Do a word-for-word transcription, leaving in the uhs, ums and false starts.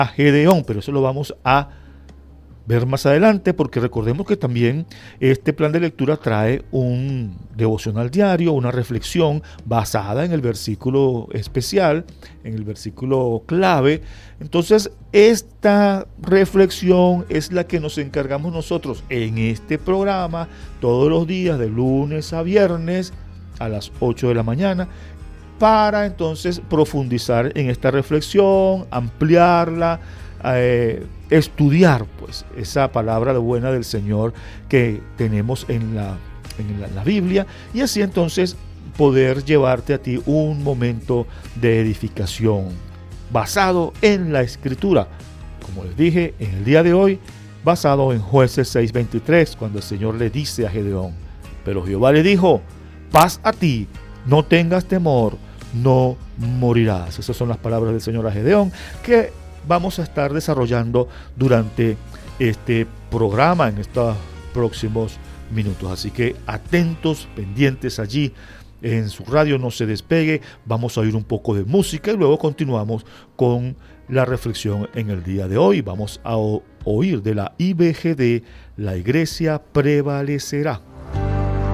a Gedeón, pero eso lo vamos a ver más adelante, porque recordemos que también este plan de lectura trae un devocional diario, una reflexión basada en el versículo especial, en el versículo clave. Entonces, esta reflexión es la que nos encargamos nosotros en este programa todos los días, de lunes a viernes, a las ocho de la mañana, para entonces profundizar en esta reflexión, ampliarla, eh, estudiar pues esa palabra buena del Señor que tenemos en la, en la, la Biblia, y así entonces poder llevarte a ti un momento de edificación basado en la Escritura, como les dije en el día de hoy, basado en Jueces seis veintitrés, cuando el Señor le dice a Gedeón: pero Jehová le dijo, paz a ti, no tengas temor, no morirás. Esas son las palabras del Señor a Gedeón, que vamos a estar desarrollando durante este programa en estos próximos minutos. Así que atentos, pendientes allí en su radio, no se despegue. Vamos a oír un poco de música y luego continuamos con la reflexión en el día de hoy. Vamos a oír de la I B G D, La Iglesia Prevalecerá.